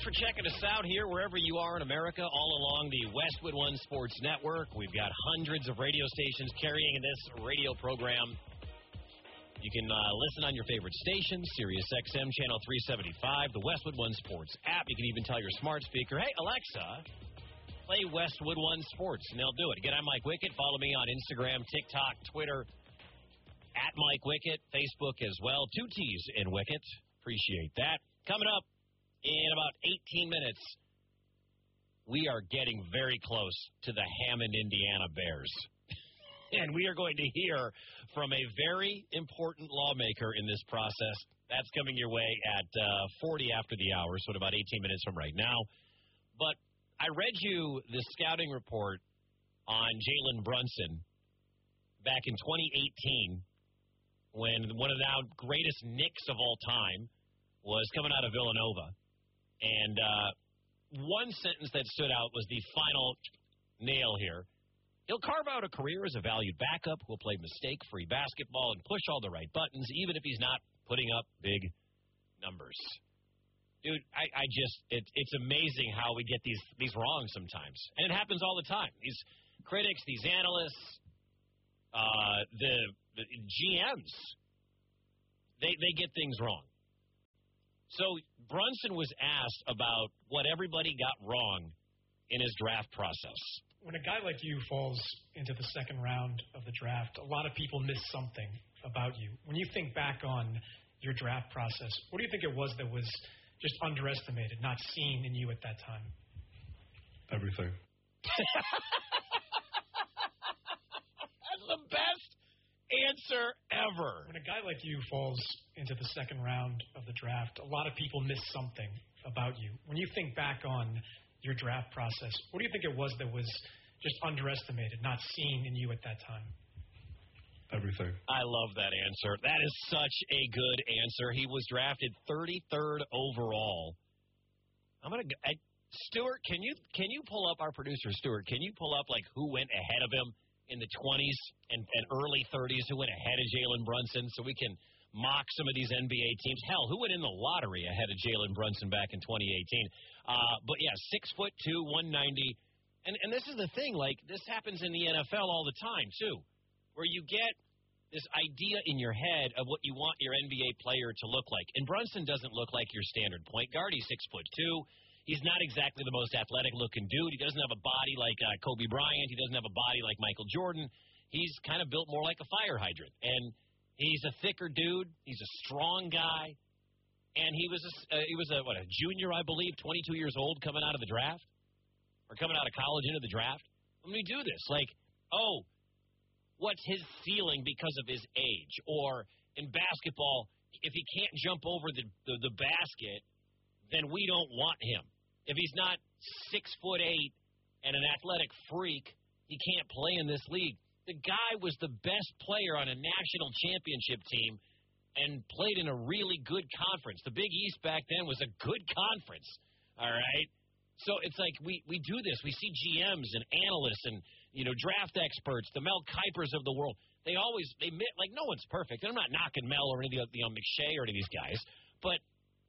Thanks for checking us out here wherever you are in America, all along the Westwood One Sports Network. We've got hundreds of radio stations carrying this radio program. You can listen on your favorite station, Sirius XM Channel 375, the Westwood One Sports app. You can even tell your smart speaker, hey, Alexa, play Westwood One Sports, and they'll do it. Again, I'm Mike Wickett. Follow me on Instagram, TikTok, Twitter, at Mike Wickett, Facebook as well. 2 T's in Wickett. Appreciate that. Coming up in about 18 minutes, we are getting very close to the Hammond, Indiana Bears. And we are going to hear from a very important lawmaker in this process. That's coming your way at 40 after the hour, so in about 18 minutes from right now. But I read you the scouting report on Jalen Brunson back in 2018 when one of the now greatest Knicks of all time was coming out of Villanova. And one sentence that stood out was the final nail here. He'll carve out a career as a valued backup who will play mistake-free basketball and push all the right buttons, even if he's not putting up big numbers. Dude, it's amazing how we get these wrong sometimes. And it happens all the time. These critics, these analysts, the GMs, they get things wrong. So Brunson was asked about what everybody got wrong in his draft process. When a guy like you falls into the second round of the draft, a lot of people miss something about you. When you think back on your draft process, what do you think it was that was just underestimated, not seen in you at that time? Everything. That's the best answer ever. When a guy like you falls into the second round of the draft, a lot of people miss something about you. When you think back on your draft process, what do you think it was that was just underestimated, not seen in you at that time? Everything. I love that answer. That is such a good answer. He was drafted 33rd overall. Stuart, can you pull up our producer, Stuart? Can you pull up like who went ahead of him in the 20s and early 30s, who went ahead of Jalen Brunson, so we can mock some of these NBA teams? Hell, who went in the lottery ahead of Jalen Brunson back in 2018? But yeah, 6'2", 190. And this is the thing, like, this happens in the NFL all the time, too, where you get this idea in your head of what you want your NBA player to look like. And Brunson doesn't look like your standard point guard. He's 6'2". He's not exactly the most athletic-looking dude. He doesn't have a body like Kobe Bryant. He doesn't have a body like Michael Jordan. He's kind of built more like a fire hydrant. And he's a thicker dude. He's a strong guy. And he was a junior, I believe, 22 years old coming out of the draft, or coming out of college into the draft. Let me do this. Like, oh, what's his ceiling because of his age? Or in basketball, if he can't jump over the basket, then we don't want him. If he's not 6'8" and an athletic freak, he can't play in this league. The guy was the best player on a national championship team and played in a really good conference. The Big East back then was a good conference, all right? So it's like we do this. We see GMs and analysts and, draft experts, the Mel Kipers of the world. They like, no one's perfect. And I'm not knocking Mel or any of the McShay or any of these guys, but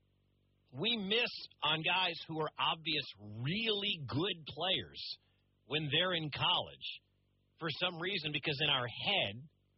we miss on guys who are obvious really good players when they're in college for some reason, because in our head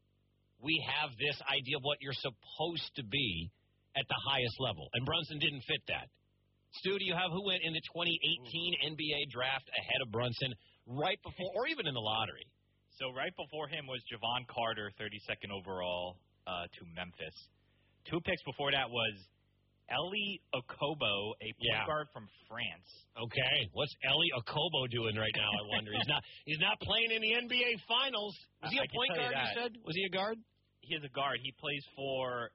we have this idea of what you're supposed to be at the highest level. And Brunson didn't fit that. Stu, do you have who went in the 2018 NBA draft ahead of Brunson right before, or even in the lottery? So right before him was Javon Carter, 32nd overall to Memphis. 2 picks before that was Eli Okobo, a point guard from France. Okay, what's Eli Okobo doing right now? I wonder. He's not playing in the NBA Finals. Was he a point guard? You said? Was he a guard? He is a guard. He plays for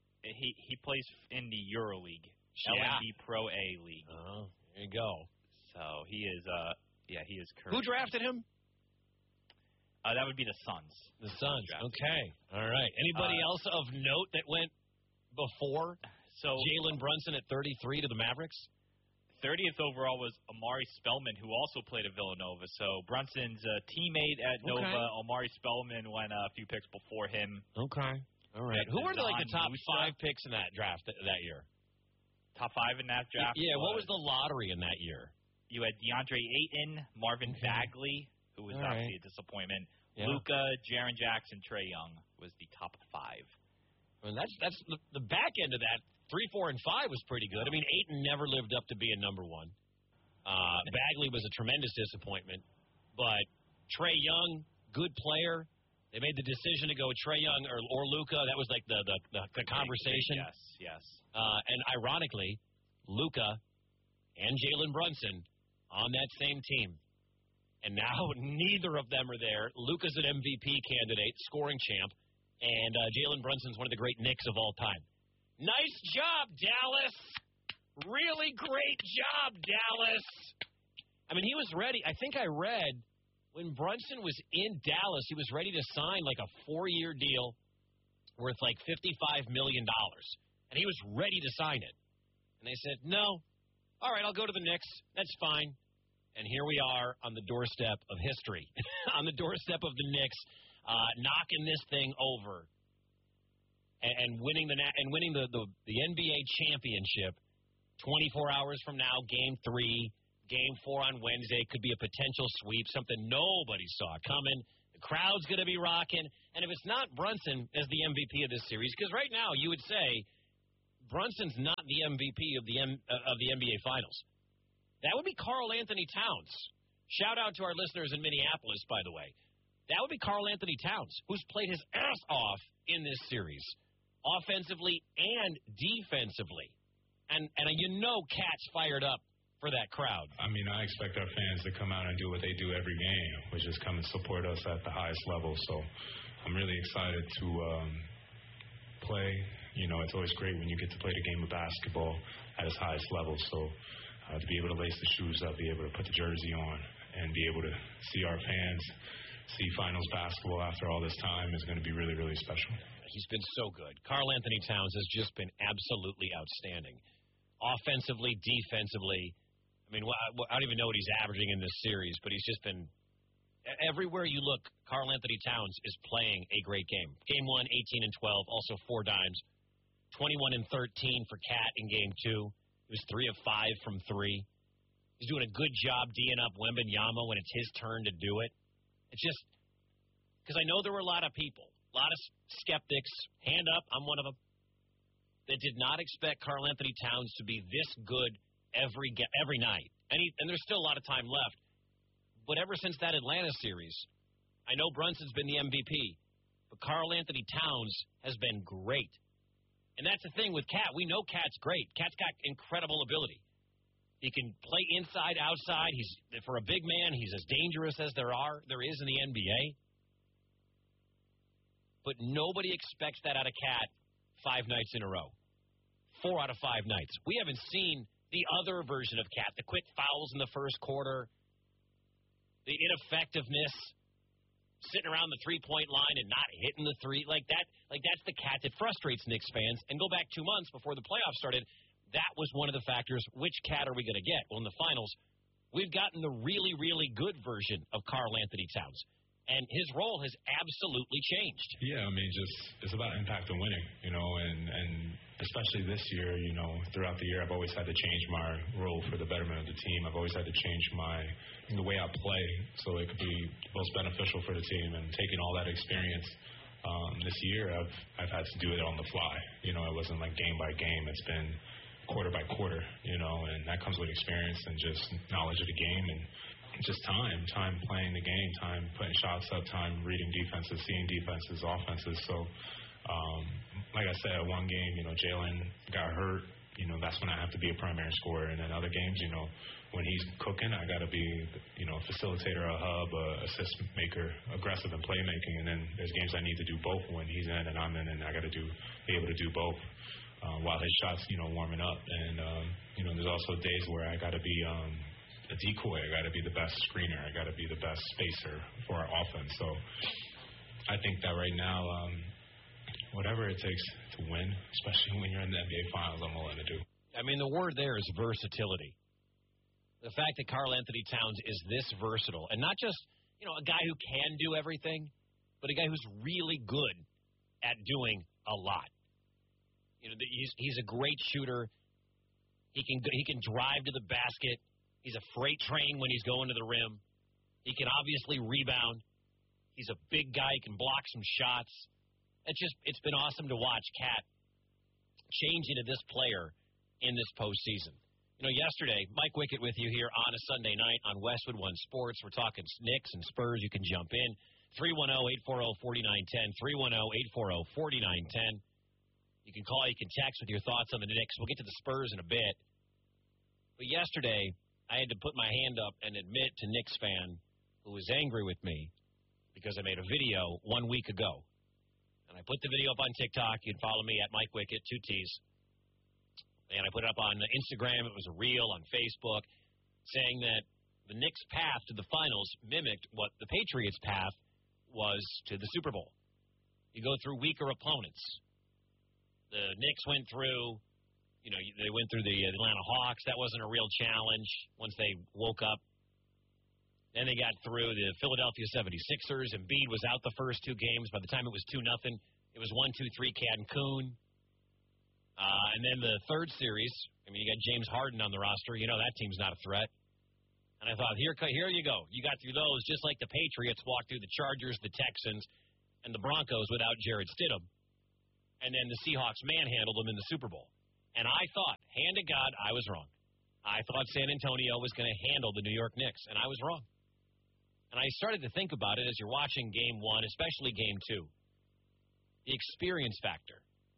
he plays in the EuroLeague, LNB Pro A League. Oh, there you go. So he is he is current. Who drafted him? That would be the Suns. The Suns. Okay. All right. Anybody else of note that went before? So Jalen Brunson at 33 to the Mavericks? 30th overall was Amari Spellman, who also played at Villanova. So Brunson's teammate at Nova, Amari Spellman, went a few picks before him. Okay. All right. Who were the top 5 picks in that draft that year? top 5 in that draft. Yeah, what was the lottery in that year? You had DeAndre Ayton, Marvin Bagley, who was obviously a disappointment. Yeah. Luka, Jaren Jackson, Trae Young was the top 5. I mean, that's the back end of that. 3, 4, and 5 was pretty good. I mean, Ayton never lived up to being number 1. Bagley was a tremendous disappointment, but Trae Young, good player. They made the decision to go with Trae Young or Luka. That was like the conversation. Yes. And ironically, Luka and Jalen Brunson on that same team. And now neither of them are there. Luka's an MVP candidate, scoring champ, and Jalen Brunson's one of the great Knicks of all time. Nice job, Dallas. Really great job, Dallas. I mean, he was ready. I think I read when Brunson was in Dallas, he was ready to sign like a 4-year deal worth like $55 million. And he was ready to sign it. And they said, no. All right, I'll go to the Knicks. That's fine. And here we are on the doorstep of history, on the doorstep of the Knicks, knocking this thing over and winning the NBA championship 24 hours from now, Game 3. Game 4 on Wednesday could be a potential sweep, something nobody saw coming. The crowd's going to be rocking. And if it's not Brunson as the MVP of this series, because right now you would say Brunson's not the MVP of the NBA Finals. That would be Karl Anthony Towns. Shout out to our listeners in Minneapolis, by the way. That would be Karl Anthony Towns, who's played his ass off in this series, offensively and defensively. And Cat's fired up for that crowd. I mean, I expect our fans to come out and do what they do every game, which is come and support us at the highest level. So I'm really excited to play. You know, it's always great when you get to play the game of basketball at its highest level. So to be able to lace the shoes up, be able to put the jersey on, and be able to see our fans see finals basketball after all this time is going to be really, really special. He's been so good. Karl Anthony Towns has just been absolutely outstanding. Offensively, defensively. I mean, I don't even know what he's averaging in this series, but he's just been everywhere you look. Karl Anthony Towns is playing a great game. Game 1, 18 and 12, also 4 dimes. 21 and 13 for Cat in Game 2. He was 3 of 5 from 3. He's doing a good job D'ing up Wembanyama when it's his turn to do it. It's just because I know there were a lot of people, a lot of skeptics. Hand up, I'm one of them. That did not expect Karl Anthony Towns to be this good every night. And there's still a lot of time left. But ever since that Atlanta series, I know Brunson's been the MVP, but Karl Anthony Towns has been great. And that's the thing with Cat. We know Cat's great. Cat's got incredible ability. He can play inside, outside. For a big man, he's as dangerous as there is in the NBA. But nobody expects that out of Cat 5 nights in a row. 4 out of 5 nights. We haven't seen the other version of Cat, the quick fouls in the first quarter, the ineffectiveness, sitting around the three-point line and not hitting the three. That's the Cat that frustrates Knicks fans. And go back 2 months before the playoffs started, that was one of the factors. Which Cat are we going to get? Well, in the finals, we've gotten the really, really good version of Karl Anthony Towns. And his role has absolutely changed. Yeah, I mean, it's about impact and winning, and especially this year, throughout the year, I've always had to change my role for the betterment of the team. I've always had to change the way I play so it could be most beneficial for the team. And taking all that experience this year, I've had to do it on the fly. It wasn't like game by game. It's been quarter by quarter, and that comes with experience and just knowledge of the game and just time playing the game, time putting shots up, time reading defenses, seeing defenses, offenses. So, like I said, one game, Jalen got hurt. That's when I have to be a primary scorer. And in other games, when he's cooking, I got to be, a facilitator, a hub, a assist maker, aggressive in playmaking. And then there's games I need to do both when he's in and I'm in, and I got to be able to do both while his shots, warming up. And there's also days where I got to be a decoy. I got to be the best screener. I got to be the best spacer for our offense. So I think that right now, whatever it takes to win, especially when you're in the NBA Finals, I'm willing to do. I mean, the word there is versatility. The fact that Karl Anthony Towns is this versatile, and not just, a guy who can do everything, but a guy who's really good at doing a lot. He's a great shooter. He can drive to the basket. He's a freight train when he's going to the rim. He can obviously rebound. He's a big guy. He can block some shots. It's been awesome to watch Cat change into this player in this postseason. You know, yesterday, Mike Wickett with you here on a Sunday night on Westwood One Sports. We're talking Knicks and Spurs. You can jump in. 310-840-4910. 310-840-4910. You can call, you can text with your thoughts on the Knicks. We'll get to the Spurs in a bit. But yesterday, I had to put my hand up and admit to Knicks fan who was angry with me because I made a video 1 week ago. And I put the video up on TikTok. You can follow me at Mike Wickett, 2 T's. And I put it up on Instagram. It was a reel on Facebook saying that the Knicks' path to the finals mimicked what the Patriots' path was to the Super Bowl. You go through weaker opponents. The Knicks went through, they went through the Atlanta Hawks. That wasn't a real challenge once they woke up. Then they got through the Philadelphia 76ers. Embiid was out the first 2 games. By the time it was 2-0, it was 1-2-3 Cancun. And then the third series, you got James Harden on the roster. You know that team's not a threat. And I thought, here you go. You got through those just like the Patriots walked through the Chargers, the Texans, and the Broncos without Jarrett Stidham. And then the Seahawks manhandled them in the Super Bowl. And I thought, hand to God, I was wrong. I thought San Antonio was going to handle the New York Knicks, and I was wrong. And I started to think about it as you're watching Game 1, especially Game 2. The experience factor.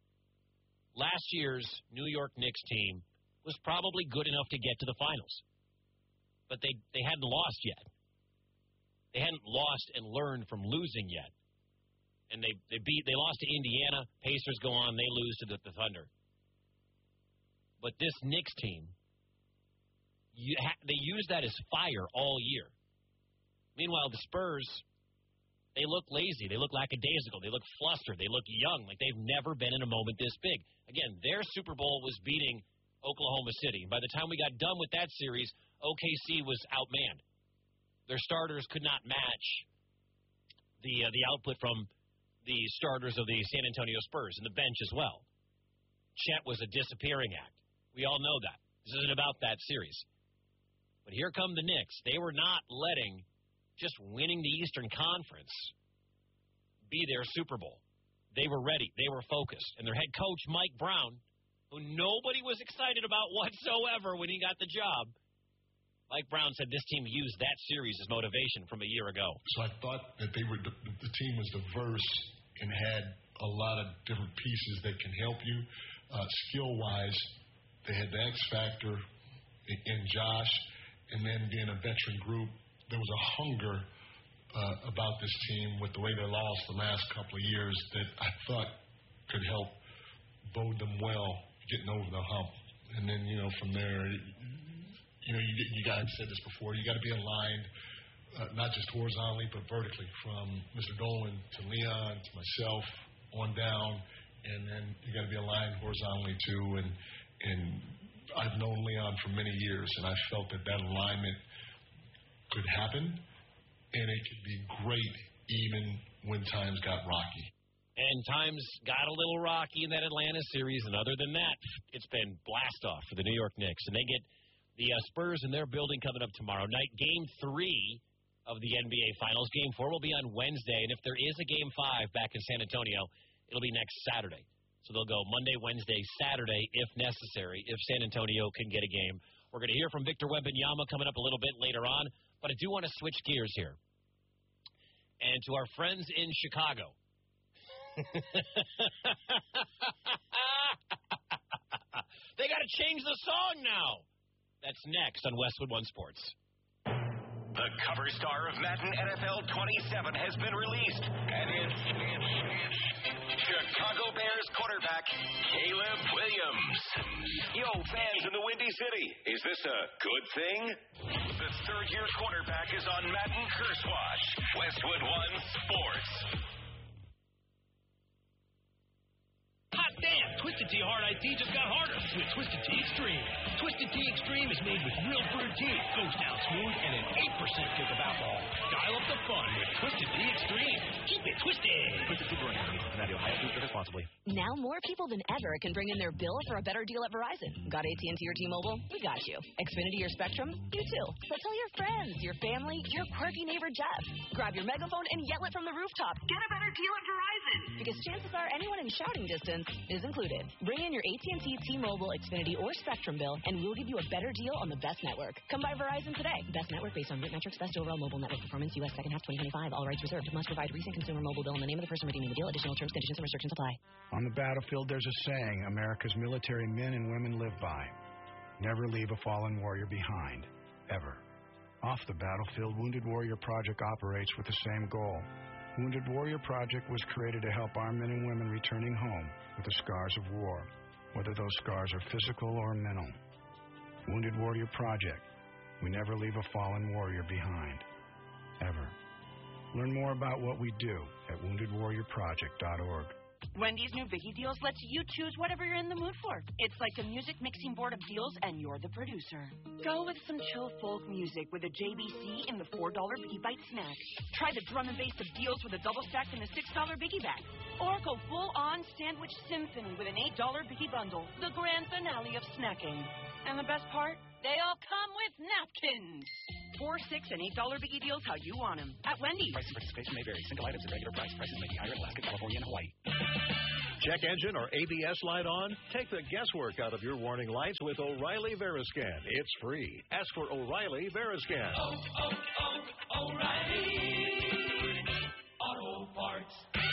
Last year's New York Knicks team was probably good enough to get to the finals. But they hadn't lost yet. They hadn't lost and learned from losing yet. And they lost to Indiana. Pacers go on, they lose to the Thunder. But this Knicks team, they use that as fire all year. Meanwhile, the Spurs, they look lazy. They look lackadaisical. They look flustered. They look young, like they've never been in a moment this big. Again, their Super Bowl was beating Oklahoma City. By the time we got done with that series, OKC was outmanned. Their starters could not match the output from the starters of the San Antonio Spurs and the bench as well. Chet was a disappearing act. We all know that. This isn't about that series. But here come the Knicks. They were not letting just winning the Eastern Conference be their Super Bowl. They were ready. They were focused. And their head coach, Mike Brown, who nobody was excited about whatsoever when he got the job, Mike Brown said this team used that series as motivation from a year ago. So I thought that the team was diverse and had a lot of different pieces that can help you. Skill-wise, they had the X factor in Josh, and then being a veteran group, there was a hunger about this team with the way they lost the last couple of years that I thought could help bode them well getting over the hump. And then, from there, you guys said this before, you got to be aligned, not just horizontally, but vertically, from Mr. Dolan to Leon to myself on down, and then you got to be aligned horizontally too. And I've known Leon for many years, and I felt that alignment could happen, and it could be great even when times got rocky. And times got a little rocky in that Atlanta series, and other than that, it's been blast off for the New York Knicks. And they get the Spurs in their building coming up tomorrow night. Game 3 of the NBA Finals. Game 4 will be on Wednesday, and if there is a Game 5 back in San Antonio, it'll be next Saturday. So they'll go Monday, Wednesday, Saturday, if necessary, if San Antonio can get a game. We're going to hear from Victor Wembanyama coming up a little bit later on. But I do want to switch gears here. And to our friends in Chicago. They got to change the song now. That's next on Westwood One Sports. The cover star of Madden NFL 27 has been released. And it's Chicago Bears quarterback Caleb Williams. Yo, fans in the Windy City, is this a good thing? The third-year quarterback is on Madden Curse Watch. Westwood One Sports. Hot damn! Twisted Twisted Tea Hard Iced Tea just got harder with Twisted Tea Extreme. Twisted Tea Extreme is made with real brewed tea, goes down smooth, and an 8% kick of alcohol. Dial up the fun with Twisted Tea Extreme. Keep it twisted. Twisted Tea Brewing Company, Cincinnati, Ohio. Please drink responsibly. Now more people than ever can bring in their bill for a better deal at Verizon. Got AT&T or T-Mobile? We got you. Xfinity or Spectrum? You too. So tell your friends, your family, your quirky neighbor Jeff. Grab your megaphone and yell it from the rooftop. Get a better deal at Verizon. Because chances are anyone in shouting distance is included. Bring in your AT&T, T-Mobile, Xfinity, or Spectrum bill, and we'll give you a better deal on the best network. Come by Verizon today. Best network based on RIT metrics, best overall mobile network performance, U.S. second half 2025. All rights reserved. Must provide recent consumer mobile bill and the name of the person redeeming the deal. Additional terms, conditions, and restrictions apply. On the battlefield, there's a saying America's military men and women live by. Never leave a fallen warrior behind. Ever. Off the battlefield, Wounded Warrior Project operates with the same goal. Wounded Warrior Project was created to help our men and women returning home with the scars of war, whether those scars are physical or mental. Wounded Warrior Project. We never leave a fallen warrior behind. Ever. Learn more about what we do at woundedwarriorproject.org. Wendy's new Biggie Deals lets you choose whatever you're in the mood for. It's like a music mixing board of deals, and you're the producer. Go with some chill folk music with a JBC in the $4 Biggie Bite snack. Try the drum and bass of deals with a double stack in the $6 Biggie Bag. Or go full-on sandwich symphony with an $8 Biggie Bundle, the grand finale of snacking. And the best part? They all come with napkins. $4, $6, and $8 Biggie Deals how you want them. At Wendy's. Price and participation may vary. Single items at regular price. Prices may be higher in Alaska, California, and Hawaii. Check engine or ABS light on? Take the guesswork out of your warning lights with O'Reilly Veriscan. It's free. Ask for O'Reilly Veriscan. O'Reilly Auto Parts.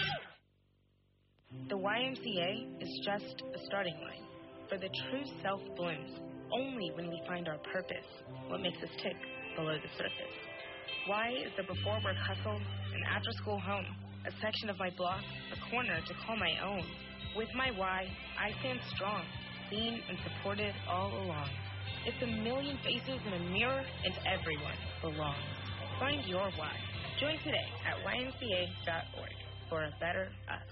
The YMCA is just a starting line. For the true self blooms only when we find our purpose, what makes us tick below the surface. Y is the before work hustle, an after school home, a section of my block, a corner to call my own. With my Y, I stand strong, seen and supported all along. It's a million faces in a mirror, and everyone belongs. Find your Y. Join today at ymca.org for a better us.